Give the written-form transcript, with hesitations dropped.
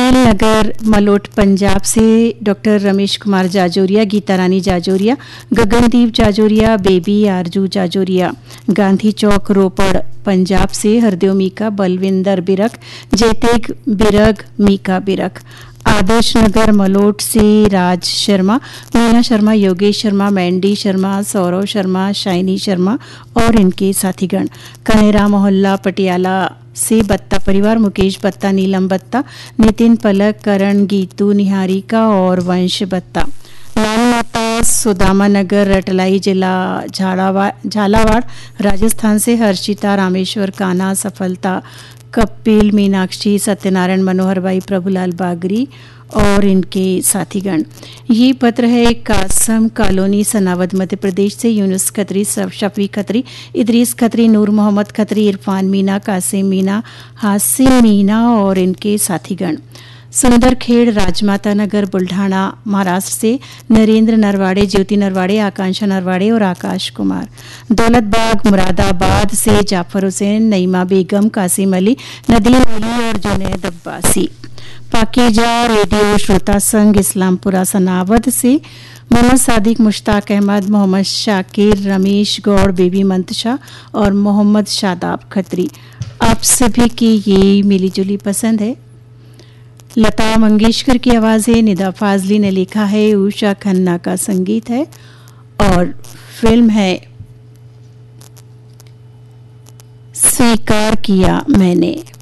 सुनील नगर मलोट पंजाब से डॉक्टर रमेश कुमार जाजोरिया, गीता रानी जाजोरिया, गगनदीप जाजोरिया, बेबी आरजू जाजोरिया। गांधी चौक रोपड़ पंजाब से हरदेव मीका, बलविंदर बिरक, जयतेग बिरग, मीका बिरक। आदर्श नगर मलोट से राज शर्मा, मीना शर्मा, योगेश शर्मा, मैंडी शर्मा, सौरव शर्मा, शाइनी शर्मा और इनके साथीगण। कनेरा मोहल्ला पटियाला से बत्ता परिवार, मुकेश बत्ता, नीलम बत्ता, नितिन पलक, करण, गीतू, निहारिका और वंश बत्ता। लाल माता सुदामा नगर रटलाई जिला झालावाड़ राजस्थान से हर्षिता, रामेश्वर, कान्हा, सफलता, कपिल, मीनाक्षी, सत्यनारायण, मनोहर भाई, प्रभुलाल बागरी और इनके साथीगण। ये पत्र है कासम कॉलोनी सनावद मध्य प्रदेश से यूनुस खत्री, शफी खत्री, इदरीस खत्री, नूर मोहम्मद खत्री, इरफान मीना, कासिम मीना, हासिम मीना और इनके साथीगण। सुंदर खेड़ राजमाता नगर बुल्ढाना महाराष्ट्र से नरेंद्र नरवाड़े, ज्योति नरवाड़े, आकांक्षा नरवाड़े और आकाश कुमार। दौलत बाग मुरादाबाद से जाफर हुसैन, नईमा बेगम, कासिम अली, नदीम अली और जुनैद अब्बासी। पाकीजा रेडियो श्रोता संघ इस्लामपुरा सनावद से मोहम्मद सादिक, मुश्ताक अहमद, मोहम्मद शाकिर, रमेश गौड़, बेबी मंतशा और मोहम्मद शादाब खत्री। आप सभी की ये मिलीजुली पसंद है। लता मंगेशकर की आवाज़ है, निदा फाजली ने लिखा है, उषा खन्ना का संगीत है और फिल्म है स्वीकार किया मैंने।